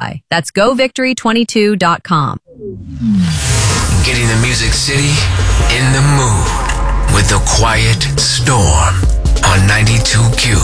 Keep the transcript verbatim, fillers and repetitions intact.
That's go victory twenty-two dot com. Getting the Music City in the mood with the Quiet Storm on ninety-two Q.